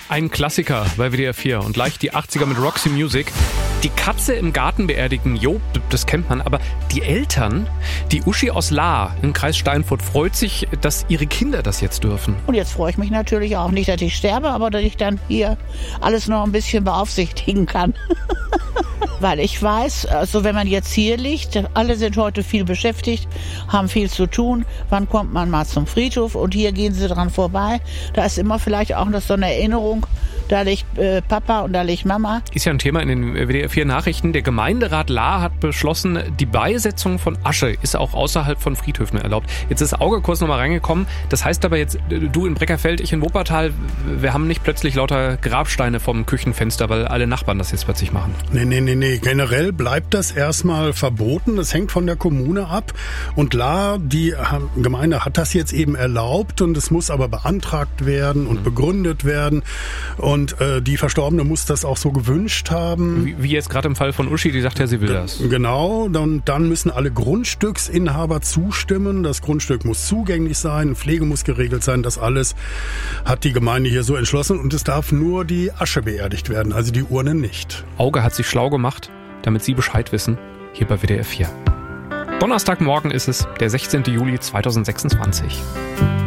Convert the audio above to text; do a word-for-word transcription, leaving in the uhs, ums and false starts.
Ein Klassiker bei W D R vier und gleich die achtziger mit Roxy Music. Die Katze im Garten beerdigen, jo, das kennt man, aber die Eltern, die Uschi aus Lahr im Kreis Steinfurt freut sich, dass ihre Kinder das jetzt dürfen. Und jetzt freue ich mich natürlich auch nicht, dass ich sterbe, aber dass ich dann hier alles noch ein bisschen beaufsichtigen kann. Weil ich weiß, also wenn man jetzt hier liegt, alle sind heute viel beschäftigt, haben viel zu tun. Wann kommt man mal zum Friedhof? Und hier gehen sie dran vorbei. Da ist immer vielleicht auch noch so eine Erinnerung. Da liegt äh, Papa und da liegt Mama. Ist ja ein Thema in den W D R vier Nachrichten. Der Gemeinderat Lahr hat beschlossen, die Beisetzung von Asche ist auch außerhalb von Friedhöfen erlaubt. Jetzt ist Auge kurz nochmal reingekommen. Das heißt aber jetzt, du in Breckerfeld, ich in Wuppertal, wir haben nicht plötzlich lauter Grabsteine vom Küchenfenster, weil alle Nachbarn das jetzt plötzlich machen. Nee, nee, nee, nee. Generell bleibt das erstmal verboten. Das hängt von der Kommune ab. Und Lahr, die Gemeinde hat das jetzt eben erlaubt und es muss aber beantragt werden und mhm. begründet werden. Und Und äh, die Verstorbene muss das auch so gewünscht haben. Wie, wie jetzt gerade im Fall von Uschi, die sagt ja, sie will das. Genau, dann, dann müssen alle Grundstücksinhaber zustimmen. Das Grundstück muss zugänglich sein, Pflege muss geregelt sein. Das alles hat die Gemeinde hier so entschlossen. Und es darf nur die Asche beerdigt werden, also die Urne nicht. Auge hat sich schlau gemacht, damit Sie Bescheid wissen, hier bei W D R vier. Donnerstagmorgen ist es, der sechzehnten Juli zweitausendsechsundzwanzig.